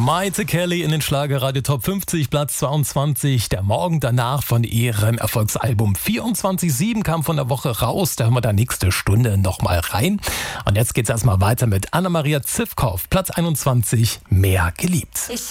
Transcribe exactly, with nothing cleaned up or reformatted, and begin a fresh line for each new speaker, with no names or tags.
Maite Kelly in den Schlagerradio Top fünfzig, Platz zweiundzwanzig. Der Morgen danach von ihrem Erfolgsalbum vierundzwanzig sieben kam von der Woche raus. Da hören wir da nächste Stunde nochmal rein. Und jetzt geht's erstmal weiter mit Anna-Maria Zivkow, Platz einundzwanzig, Mehr geliebt.
Ich